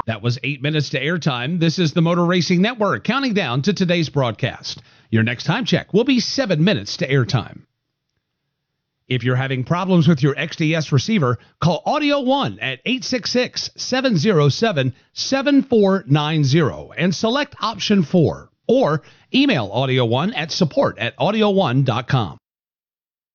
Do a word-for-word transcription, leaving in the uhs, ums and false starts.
That was eight minutes to airtime. This is the Motor Racing Network, counting down to today's broadcast. Your next time check will be seven minutes to airtime. If you're having problems with your X D S receiver, call Audio One at eight six six, seven zero seven, seven four nine zero and select option four. Or email Audio One at support at audio one dot com.